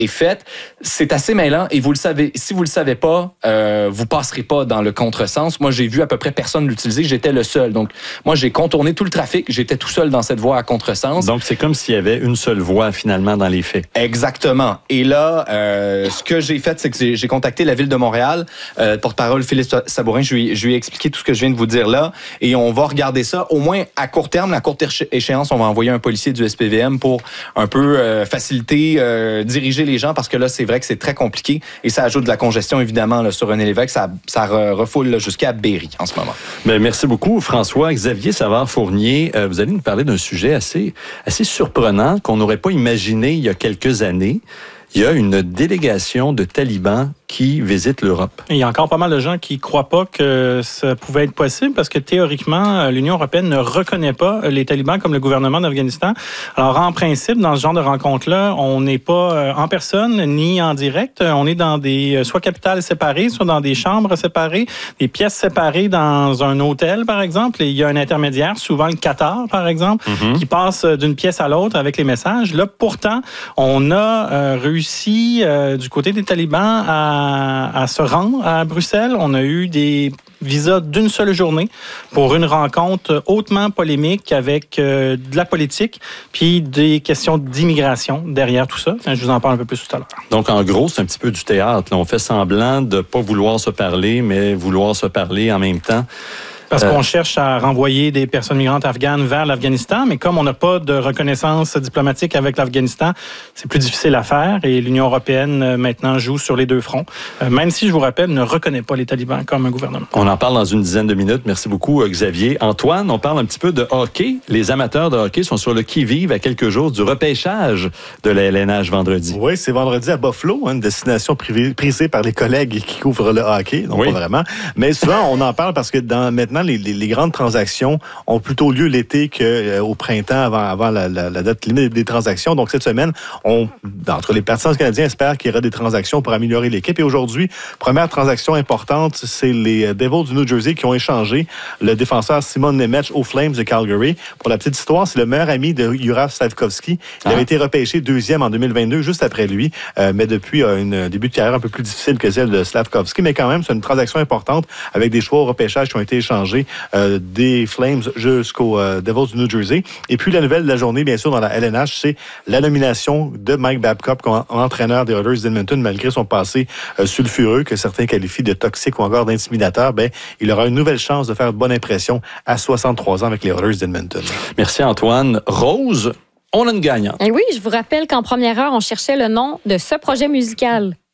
est faite, c'est assez mêlant et vous le savez. Si vous le savez pas, vous passerez pas dans le contresens. Moi, j'ai vu à peu près personne l'utiliser. J'étais le seul. Donc, moi, j'ai contourné tout le trafic. J'étais tout seul dans cette voie à contresens. Donc, c'est comme s'il y avait une seule voie, finalement, dans les faits. Exactement. Et là, ce que j'ai fait, c'est que j'ai contacté la Ville de Montréal. Porte-parole Philippe Sabourin, je lui ai expliqué tout ce que je viens de vous dire là. Et on va regarder ça, au moins à court terme. À courte échéance, on va envoyer un policier du SPVM pour un peu faciliter, diriger les gens, parce que là, c'est vrai que c'est très compliqué et ça ajoute de la congestion, évidemment, là, sur René-Lévesque. Ça refoule là, jusqu'à Berry en ce moment. Bien, merci beaucoup, François. Xavier Savard-Fournier, vous allez nous parler d'un sujet assez surprenant qu'on n'aurait pas imaginé il y a quelques années. Il y a une délégation de talibans qui visite l'Europe. Il y a encore pas mal de gens qui ne croient pas que ça pouvait être possible parce que théoriquement, l'Union européenne ne reconnaît pas les talibans comme le gouvernement d'Afghanistan. Alors, en principe, dans ce genre de rencontre-là, on n'est pas en personne ni en direct. On est dans des soit capitales séparées, soit dans des chambres séparées, des pièces séparées dans un hôtel, par exemple. Et il y a un intermédiaire, souvent le Qatar, par exemple, qui passe d'une pièce à l'autre avec les messages. Là, pourtant, on a réussi du côté des talibans à se rendre à Bruxelles. On a eu des visas d'une seule journée pour une rencontre hautement polémique avec de la politique puis des questions d'immigration derrière tout ça. Je vous en parle un peu plus tout à l'heure. Donc, en gros, c'est un petit peu du théâtre. Là. On fait semblant de ne pas vouloir se parler, mais vouloir se parler en même temps. Parce qu'on cherche à renvoyer des personnes migrantes afghanes vers l'Afghanistan, mais comme on n'a pas de reconnaissance diplomatique avec l'Afghanistan, c'est plus difficile à faire et l'Union européenne maintenant joue sur les deux fronts, même si, je vous rappelle, ne reconnaît pas les talibans comme un gouvernement. On en parle dans une dizaine de minutes. Merci beaucoup, Xavier. Antoine, on parle un petit peu de hockey. Les amateurs de hockey sont sur le qui-vive à quelques jours du repêchage de la LNH vendredi. Oui, c'est vendredi à Buffalo, une destination prisée par les collègues qui couvrent le hockey, donc pas vraiment. Mais souvent, on en parle parce que maintenant, les grandes transactions ont plutôt lieu l'été qu'au printemps, avant la date limite des transactions. Donc, cette semaine, entre les partisans canadiens, espèrent qu'il y aura des transactions pour améliorer l'équipe. Et aujourd'hui, première transaction importante, c'est les Devils du New Jersey qui ont échangé le défenseur Simon Nemec aux Flames de Calgary. Pour la petite histoire, c'est le meilleur ami de Juraj Slafkovský. Il avait été repêché 2e en 2022, juste après lui, mais depuis un début de carrière un peu plus difficile que celle de Slafkovský. Mais quand même, c'est une transaction importante avec des choix au repêchage qui ont été échangés des Flames jusqu'aux Devils du New Jersey. Et puis, la nouvelle de la journée, bien sûr, dans la LNH, c'est la nomination de Mike Babcock comme entraîneur des Oilers d'Edmonton, malgré son passé sulfureux que certains qualifient de toxique ou encore d'intimidateur. Il aura une nouvelle chance de faire bonne impression à 63 ans avec les Oilers d'Edmonton. Merci, Antoine. Rose, on a une gagnante. Et oui, je vous rappelle qu'en première heure, on cherchait le nom de ce projet musical.